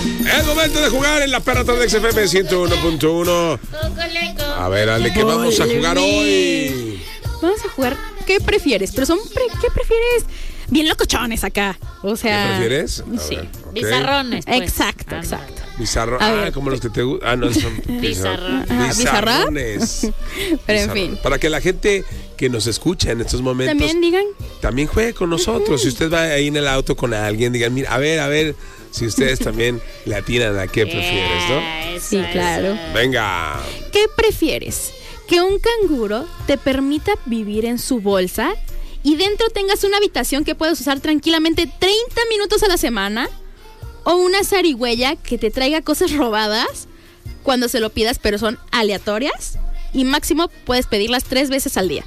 Es momento de jugar en la perra tarde XFM 101.1. A ver, Ale, ¿qué vamos a jugar hoy? Vamos a jugar ¿qué prefieres? Pero son ¿qué prefieres? Bien locochones acá. O sea, ¿qué prefieres? Sí. Okay. Bizarrones, pues. Exacto. Bizarro. Como los que te gustan. No, son bizarrones. Pero en fin. Para que la gente que nos escucha en estos momentos también juegue con nosotros. Si usted va ahí en el auto con alguien, digan, mira, a ver si ustedes también le atinan a qué prefieres, ¿no? Sí, claro. Venga. ¿Qué prefieres? ¿Que un canguro te permita vivir en su bolsa y dentro tengas una habitación que puedes usar tranquilamente 30 minutos a la semana? ¿O una zarigüeya que te traiga cosas robadas cuando se lo pidas, pero son aleatorias? Y máximo puedes pedirlas 3 veces al día.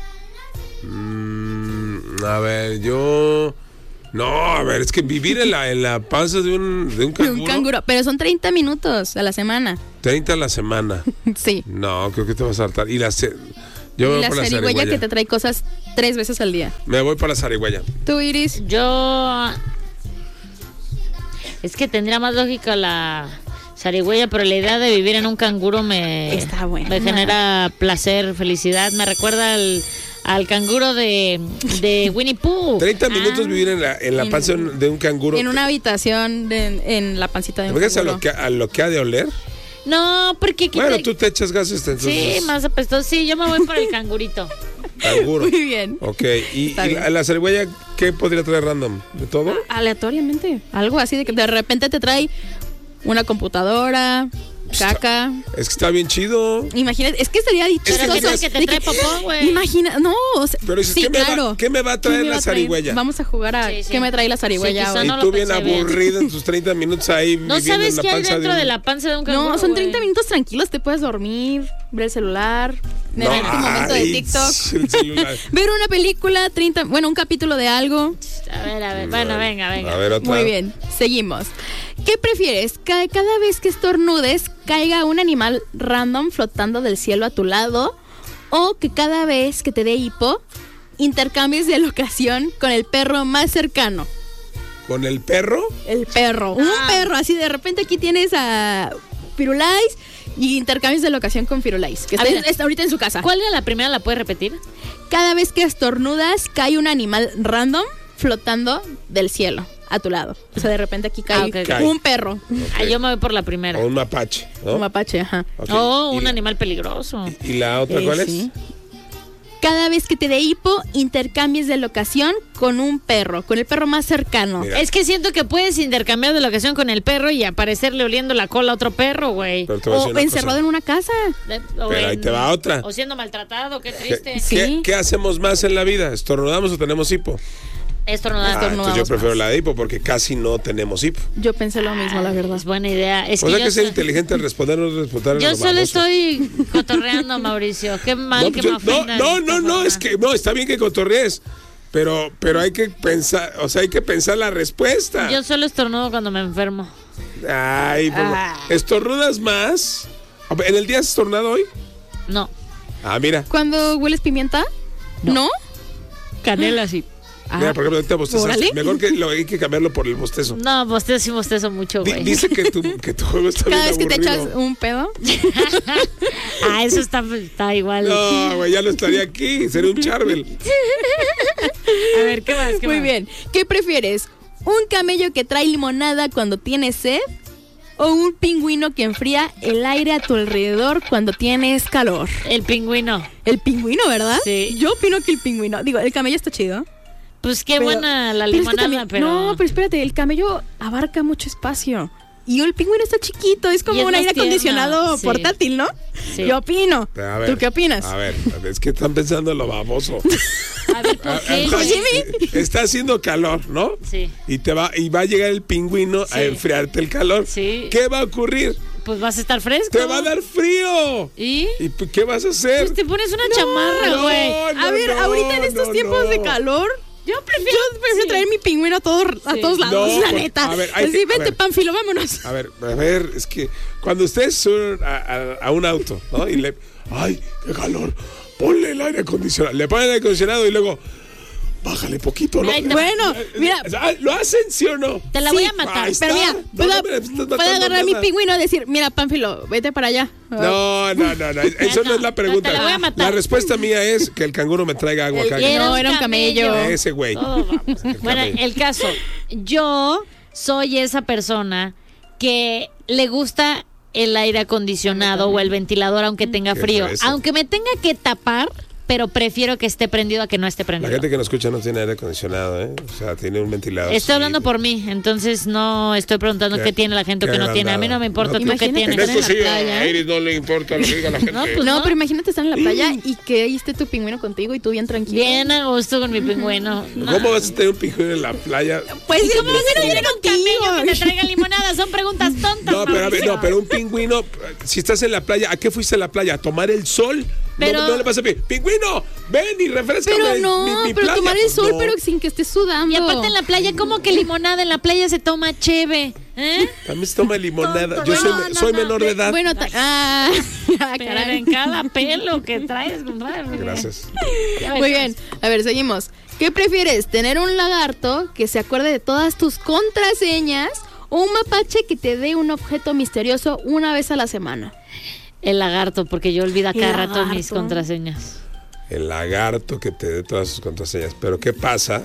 A ver, es que vivir en la panza de un canguro. De un canguro, pero son 30 minutos a la semana. 30 a la semana. Sí. No, creo que te vas a hartar. Y la zarigüeya que te trae cosas 3 veces al día. Me voy para la zarigüeya. ¿Tú, Iris? Es que tendría más lógica la zarigüeya, pero la idea de vivir en un canguro me genera placer, felicidad. Me recuerda al canguro de Winnie Pooh. 30 minutos vivir en la panza de un canguro. En una habitación en la pancita de un canguro. A lo que ha de oler? No, porque... Bueno, tú te echas gases entonces. Sí, más apestoso. Sí, yo me voy por el cangurito. Canguro. Muy bien. Ok, ¿y la zarigüeya qué podría traer random? ¿De todo? Aleatoriamente. Algo así de que de repente te trae una computadora, caca. Es que está bien chido. Imagínate, es que sería chistoso. Pero que te trae popó, güey. Imagina, no, o sea, pero dices, ¿qué me va a traer la zarigüeya? Vamos a jugar a ¿qué me trae la zarigüeya? Y tú bien aburrido en tus 30 minutos ahí ¿No viviendo sabes qué hay dentro de la panza de un canguro? No, son 30 minutos tranquilos, te puedes dormir, ver el celular, ver tu momento de TikTok, ver una película, un capítulo de algo. A ver, bueno, venga. A ver, otra. Muy bien, seguimos. ¿Qué prefieres? ¿Que cada vez que estornudes caiga un animal random flotando del cielo a tu lado? ¿O que cada vez que te dé hipo intercambies de locación con el perro más cercano? ¿Con el perro? El perro, un perro, así de repente aquí tienes a Firulais y intercambios de locación con Firulais, que está ahorita en su casa. ¿Cuál era la primera? ¿La puedes repetir? Cada vez que estornudas cae un animal random flotando del cielo a tu lado. O sea, de repente aquí cae un perro. Okay. Yo me voy por la primera. O un mapache, ¿no? Un mapache, ajá. Okay. Un animal peligroso. ¿Y la otra cuál es? Cada vez que te dé hipo, intercambies de locación con un perro, con el perro más cercano. Mira. Es que siento que puedes intercambiar de locación con el perro y aparecerle oliendo la cola a otro perro, güey. O encerrado en una casa. Pero ahí te va otra. O siendo maltratado, qué triste. ¿Qué hacemos más en la vida? ¿Estornudamos o tenemos hipo? Estornudamos. Yo prefiero la de hipo porque casi no tenemos hipo. Yo pensé lo mismo, la verdad. Es buena idea. O sea que ser inteligente al responder o resputar. Yo solo estoy cotorreando, Mauricio. Qué mal que me ofendan. No, es que no, está bien que cotorrees. Pero hay que pensar, hay que pensar la respuesta. Yo solo estornudo cuando me enfermo. Ay, ¿estornudas más? ¿En el día has estornudado hoy? No. Mira. ¿Cuando hueles pimienta? ¿No? Canela, sí. Mira, por ejemplo, ahorita bostezaste. Mejor que hay que cambiarlo por el bostezo. No, bostezo mucho, güey. Dice que tu juego está bien Cada vez que te aburrido. echas un pedo. Eso está igual. No, güey, ya no estaría aquí. Sería un Charbel. A ver, ¿qué más? Muy bien. ¿Qué prefieres? ¿Un camello que trae limonada cuando tienes sed? ¿O un pingüino que enfría el aire a tu alrededor cuando tienes calor? El pingüino. El pingüino, ¿verdad? Sí. Yo opino que el pingüino. Digo, el camello está chido. Pues qué buena la limonada, pero... No, pero espérate, el camello abarca mucho espacio. Y el pingüino está chiquito, es como un aire acondicionado portátil, ¿no? Sí. Yo opino. ¿Tú qué opinas? A ver, es que están pensando en lo baboso. A ver, ¿por qué? Está haciendo calor, ¿no? Sí. Y va a llegar el pingüino a enfriarte el calor. Sí. ¿Qué va a ocurrir? Pues vas a estar fresco. ¡Te va a dar frío! ¿Y qué vas a hacer? Pues te pones una chamarra, güey. A ver, ahorita en estos tiempos de calor... Yo prefiero traer mi pingüino a todos lados, la neta. A ver, vente, Pánfilo, vámonos. A ver, es que cuando ustedes suben a un auto, ¿no? Y ¡ay, qué calor! Ponle el aire acondicionado. Le ponen el aire acondicionado y luego... bájale poquito, ¿no? Bueno, mira. ¿Lo hacen, sí o no? Te la voy a matar. Pero mira, puedo agarrar mi pingüino y decir, mira, Pánfilo, vete para allá. No. Eso no es la pregunta. Te la voy a matar. La respuesta mía es que el canguro me traiga agua acá. No, era un camello. Ese güey. Bueno, el caso. Yo soy esa persona que le gusta el aire acondicionado o el ventilador aunque tenga frío. Aunque me tenga que tapar, pero prefiero que esté prendido a que no esté prendido. La gente que nos escucha no tiene aire acondicionado, ¿eh? O sea, tiene un ventilador. Estoy hablando por mí, entonces no estoy preguntando qué tiene la gente o qué no tiene. A mí no me importa tú qué tienes. En esto sí, a Iris no le importa lo que diga la gente. No, pero imagínate estar en la playa y que ahí esté tu pingüino contigo y tú bien tranquilo. Bien a gusto con mi pingüino. ¿Cómo vas a tener un pingüino en la playa? Pues si ¿cómo vas a tener un camello que te traiga limonada? Son preguntas tontas. Pero un pingüino, si estás en la playa, ¿a qué fuiste a la playa? ¿A tomar el sol? Pero, no le vas a pedir, pingüino, ven y refrescame. Pero no, mi pero playa. tomar el sol, pero sin que estés sudando. Y aparte en la playa, ¿cómo que limonada? En la playa se toma cheve. También se toma limonada. Yo soy menor de edad. Bueno, pero en cada pelo que traes, compadre. Gracias. Muy bien, a ver, seguimos. ¿Qué prefieres? ¿Tener un lagarto que se acuerde de todas tus contraseñas o un mapache que te dé un objeto misterioso una vez a la semana? El lagarto, porque yo olvido cada rato mis contraseñas. El lagarto que te dé todas sus contraseñas. Pero ¿qué pasa?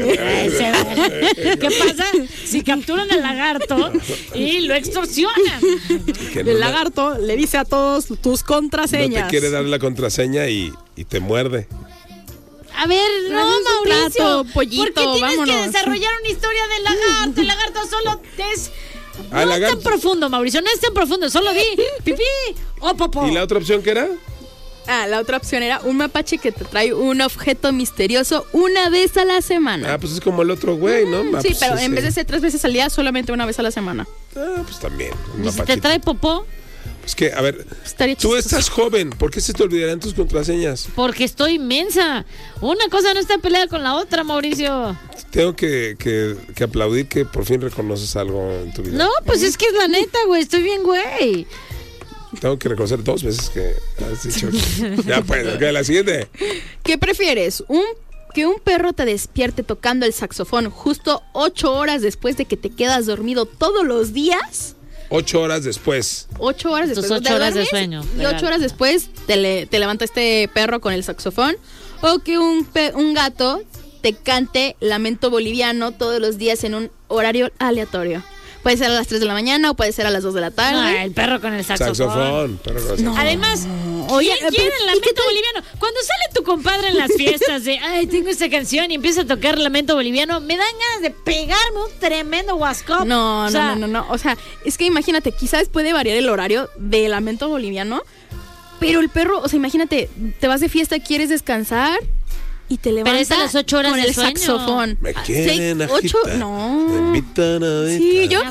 ¿Qué pasa si capturan al lagarto y lo extorsionan? El lagarto le dice a todos tus contraseñas. No te quiere dar la contraseña y te muerde. A ver, no, Mauricio. Pollito, ¿por qué tienes vámonos que desarrollar una historia del lagarto? El lagarto solo es... No es tan profundo, Mauricio, no es tan profundo. Solo di pipí o popó. ¿Y la otra opción qué era? La otra opción era un mapache que te trae un objeto misterioso una vez a la semana. Pues es como el otro güey, ¿no? Sí, pero en vez de ser 3 veces al día, solamente una vez a la semana. Pues también. ¿Y si te trae popó? Pues que, a ver, tú estás joven, ¿por qué se te olvidarán tus contraseñas? Porque estoy inmensa. Una cosa no está peleada con la otra, Mauricio. Tengo que aplaudir que por fin reconoces algo en tu vida. No, pues es que es la neta, güey, estoy bien, güey. Tengo que reconocer 2 veces que has dicho. Ya pues, la siguiente. ¿Qué prefieres? ¿Que un perro te despierte tocando el saxofón justo 8 horas después de que te quedas dormido todos los días? 8 horas después. 8 horas después. 8 horas de sueño. Y 8 horas después te levanta este perro con el saxofón. O que un gato te cante Lamento Boliviano todos los días en un horario aleatorio. Puede ser a las 3 de la mañana o puede ser a las 2 de la tarde. No, el perro con el saxofón. Perro con el saxofón. Además, ¿quién quiere el Lamento Boliviano? Cuando sale tu compadre en las fiestas de, tengo esta canción y empieza a tocar Lamento Boliviano, me dan ganas de pegarme un tremendo guascop. No. O sea, es que imagínate, quizás puede variar el horario de Lamento Boliviano, pero el perro, o sea, imagínate, te vas de fiesta, quieres descansar y te levantas. Pero es a las 8 horas con de el sueño. Saxofón. Me quieren agitar. 8, no. Me invitan a ver. Sí, yo.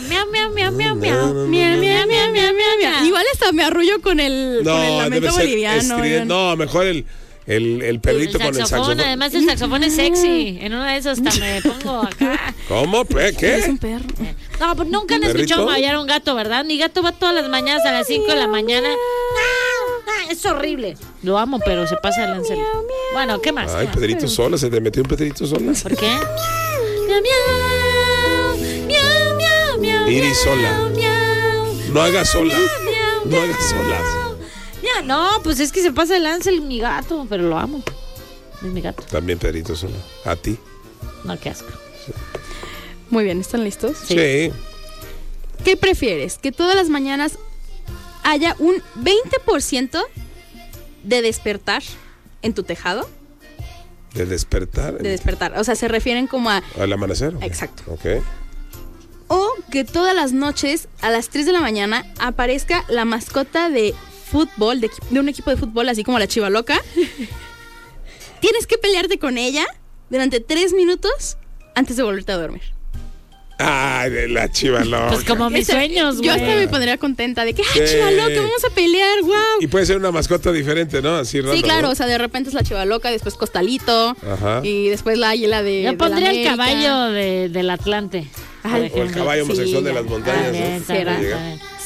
Miau. Igual hasta me arrullo con el Lamento Boliviano. No, mejor el perrito con el saxofón. Además el saxofón es sexy. En una de esas hasta me pongo acá. ¿Cómo? ¿Qué? Es un perro. No, pues nunca han escuchado maullar a un gato, ¿verdad? Mi gato va todas las mañanas a las 5 de la mañana. Es horrible. Lo amo, pero se pasa el Ansel. Bueno, ¿qué más? Ay, Pedrito Sola, se te metió un Pedrito Sola. ¿Por qué? Iris Sola. No hagas sola. No hagas solas. Ya, no, pues es que se pasa el Ansel, mi gato, pero lo amo. Es mi gato. También Pedrito Sola. ¿A ti? No, qué asco. Sí. Muy bien, ¿están listos? Sí. ¿Qué prefieres? ¿Que todas las mañanas haya un 20% de despertar en tu tejado? ¿De despertar? De despertar. O sea, se refieren como a... ¿Al amanecer? Exacto. Ok. O que todas las noches, a las 3 de la mañana, aparezca la mascota de fútbol, de un equipo de fútbol, así como la Chivaloca. Tienes que pelearte con ella durante 3 minutos antes de volverte a dormir. Ay, de la Chivaloca. Pues como mis sueños, güey. Yo hasta me pondría contenta de que, Chivaloca, vamos a pelear, wow. Y puede ser una mascota diferente, ¿no? Así raro. Sí, claro, ¿no? o sea, de repente es la Chivaloca, después Costalito. Ajá. Y después la águila de Yo pondría de el caballo del Atlante. O el caballo homosexual de las montañas, ¿no?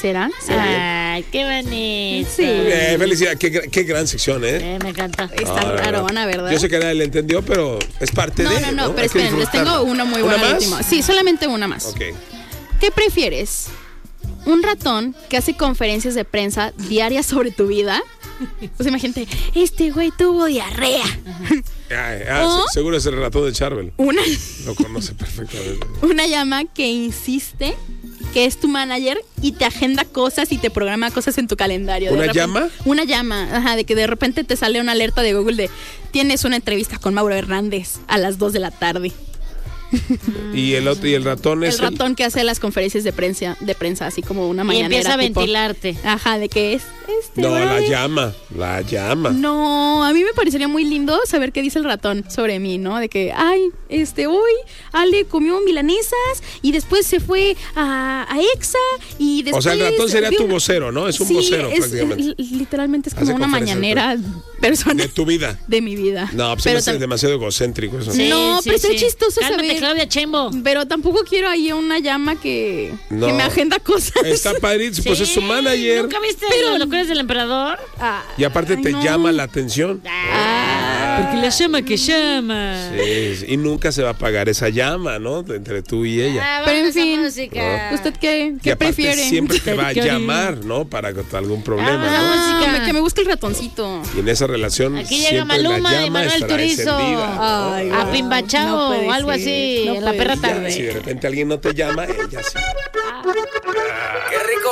¿Será? Ay, qué bonito. Sí. Felicidad, qué gran sección, ¿eh? Me encanta. Está rarona, ¿verdad? Yo sé que nadie le entendió, pero es parte de... No, pero esperen, les tengo una muy buena última. Sí, solamente una más. Ok. ¿Qué prefieres? ¿Un ratón que hace conferencias de prensa diarias sobre tu vida? Pues imagínate, este güey tuvo diarrea. Seguro es el ratón de Charvel. Lo conoce perfectamente. Una llama que insiste que es tu manager y te agenda cosas y te programa cosas en tu calendario. ¿Una llama? Una llama, de que de repente te sale una alerta de Google de tienes una entrevista con Mauro Hernández a las 2 de la tarde. Y el ratón es el ratón que hace las conferencias de prensa así como una mañanera. Y empieza a ventilarte. De que es no, la llama. No, a mí me parecería muy lindo saber qué dice el ratón sobre mí, ¿no? De que, hoy Ale comió milanesas y después se fue a Exa y después... O sea, el ratón sería tu vocero, ¿no? Es un vocero prácticamente. Literalmente es como una mañanera persona. De tu vida. De mi vida. No, pues es demasiado egocéntrico eso. Sí, pero está chistoso saber. Claudia Chembo. Pero tampoco quiero ahí una llama que me agenda cosas. Está padrísimo, pues es su manager. ¿Nunca viste Las locuras del emperador? Y aparte te llama la atención. Porque la llama que llama. Sí, y nunca se va a apagar esa llama, ¿no? Entre tú y ella. Pero en fin, ¿usted qué prefiere? Siempre te va a llamar, ¿no? Para algún problema, ¿no? Que me busque el ratoncito. Y en esa relación aquí llega Maluma de Manuel Turizo. A Pimbachao o algo así. En la perra tarde. Si de repente alguien no te llama, ella sí. Qué rico.